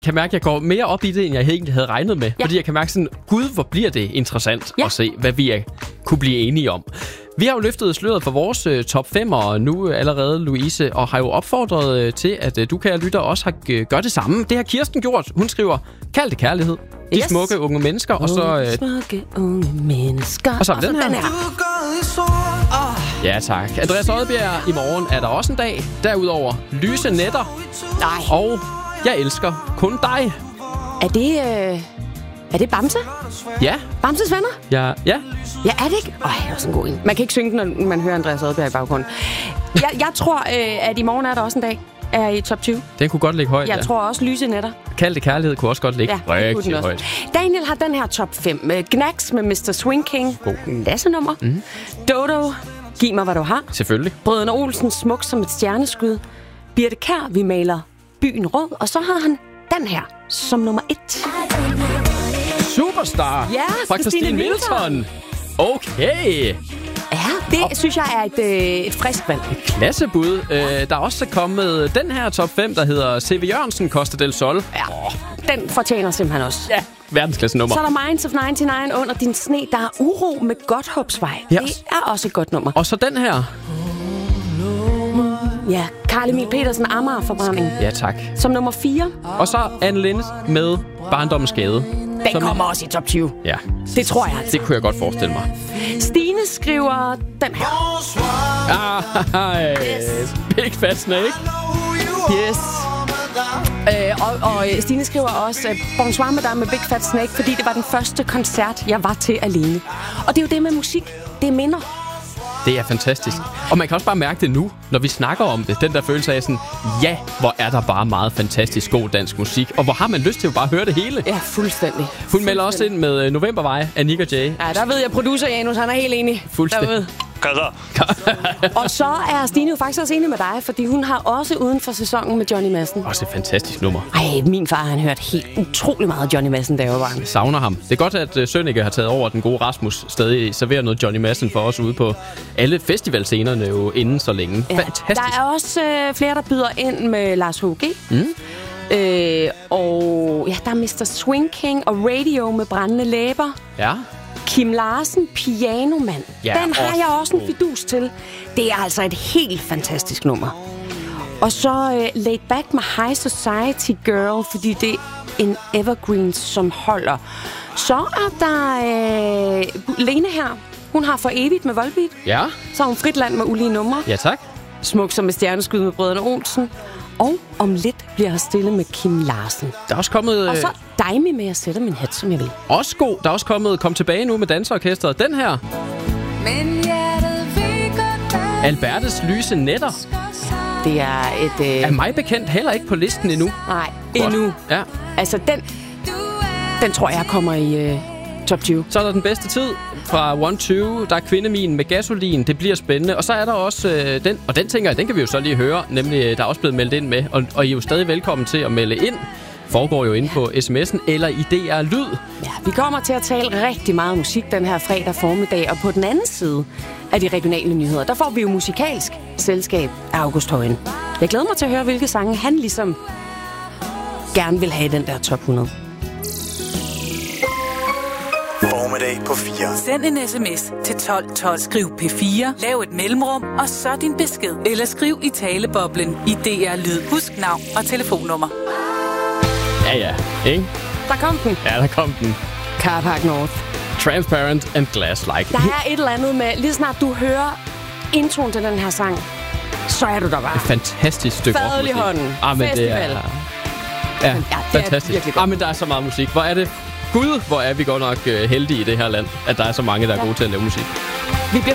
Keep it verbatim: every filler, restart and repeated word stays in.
kan mærke, at jeg går mere op i det, end jeg egentlig havde regnet med. Ja. Fordi jeg kan mærke sådan, gud, hvor bliver det interessant ja. at se, hvad vi er, kunne blive enige om. Vi har jo løftet sløret for vores uh, top fem, og nu allerede, Louise, og har jo opfordret uh, til, at uh, du, kære lytter, også har uh, gør det samme. Det har Kirsten gjort. Hun skriver, kald det kærlighed. De yes. smukke unge mennesker, og så... Uh, smukke unge mennesker. Og så er den her. Den her. Oh. Ja, tak. Andreas Odbjerg, i morgen er der også en dag. Derudover lyse nætter. Nej. Og jeg elsker kun dig. Er det... Øh, er det Bamse? Ja. Bamses venner? Ja. Ja. Ja, er det ikke? Øj, det er også en god en. Man kan ikke synge, når man hører Andreas Odbjerg i baggrunden. jeg, jeg tror, øh, at i morgen er der også en dag. Er i top tyve. Den kunne godt ligge højt. Jeg ja. tror også lyse nætter. Kald det kærlighed kunne også godt ligge ja, rigtig højt. Daniel har den her top fem. Knacks med mister Swing King. God. Lassenummer. Mm. Dodo. Giv mig, hvad du har. Selvfølgelig. Brødrene Olsen, smuk som et stjerneskud. Birte Kjær, vi maler byen rød. Og så har han den her som nummer et. Superstar. Ja, fra Christine Milton. Okay. Ja, det oh. synes jeg er et, øh, et frisk valg. Et klassebud. Øh, der er også kommet den her top fem, der hedder C V Jørgensen, Costa del Sol. Ja, oh. den fortjener simpelthen også. Ja, verdensklasse nummer. Så er der Minds of nioghalvfems under din sne. Der er uro med Godthåbsvej. Ja. Det er også et godt nummer. Og så den her. Ja, Carl Emil Petersen, Amagerforbrænding. Ja, tak. Som nummer fire. Og så Anne Linnet med Barndommens Gade. Den som kommer også i top tyve. Ja. Det tror jeg altså. Det kunne jeg godt forestille mig. Stine skriver den her. Ah, yes. Big Fat Snake. Yes. Øh, og, og Stine skriver også uh, Bonsoir Madame med Big Fat Snake, fordi det var den første koncert, jeg var til alene. Og det er jo det med musik. Det er minder. Det er fantastisk. Og man kan også bare mærke det nu, når vi snakker om det. Den der følelse af sådan, ja, hvor er der bare meget fantastisk god dansk musik. Og hvor har man lyst til at bare høre det hele. Ja, fuldstændig. Hun melder også ind med Novembervej af Nick og Jay. Ja, der ved jeg, producer Janus, han er helt enig. Fuldstændig. Og så er Stine jo faktisk også enig med dig, fordi hun har også uden for sæsonen med Johnny Madsen. Også et fantastisk nummer. Ej, min far han hørt helt utrolig meget Johnny Madsen, da jeg var barn. Jeg savner ham. Det er godt, at uh, Sønneke har taget over, den gode Rasmus stadig serverer noget Johnny Madsen for os ude på alle festivalscenerne jo inden så længe. Ja, fantastisk. Der er også øh, flere, der byder ind med Lars H G. Mm. Øh, og ja, der er mister Swing King og Radio med brændende læber. Ja. Kim Larsen, Pianomand. Ja, den har også. Jeg også en fidus til. Det er altså et helt fantastisk nummer. Og så uh, Laid Back med High Society Girl, fordi det er en evergreen, som holder. Så er der uh, Lene her. Hun har For Evigt med Volbeat. Ja. Så har hun Fritland med ulige numre. Ja, tak. Smuk som et stjerneskud med Brødrene Olsen. Og om lidt bliver jeg stille med Kim Larsen. Der er også kommet... Og så Daimi med at sætte min hat, som jeg vil. Også god. Der er også kommet Kom tilbage nu med danseorkestret. Den her. Men Albertes lyse nætter. Det er et... Øh... Er mig bekendt heller ikke på listen endnu. Nej, endnu. Ja. Altså, den, den tror jeg kommer i øh, top tyve. Så er der den bedste tid fra et tyve. Der er Kvindemin med Gasolin. Det bliver spændende. Og så er der også øh, den... Og den tænker jeg, den kan vi jo så lige høre. Nemlig, der er også blevet meldt ind med. Og, og I er jo stadig velkommen til at melde ind. Foregår jo inde på sms'en eller i D R Lyd. Ja, vi kommer til at tale rigtig meget musik den her fredag formiddag. Og på den anden side af de regionale nyheder, der får vi jo musikalsk selskab af August Højen. Jeg glæder mig til at høre, hvilke sange han ligesom gerne vil have i den der top hundrede. Formiddag på fire. Send en sms til tolv tolv. Skriv P fire. Lav et mellemrum, og så din besked. Eller skriv i taleboblen i D R Lyd. Husk navn og telefonnummer. Ja, ja. Ikke? Der kom den. Ja, der kom den. Carpark North. Transparent and Glass-like. Der er et eller andet med, lige snart du hører introen til den her sang, så er du der bare. Et fantastisk stykke rockmusik. Fadel i hånden. Ah, men Festival. Det er, ja, ja, det fantastisk. Er ah, men der er så meget musik. Hvor er det? Gud, hvor er vi godt nok heldige i det her land, at der er så mange, der er gode til at lave musik. Vi bliver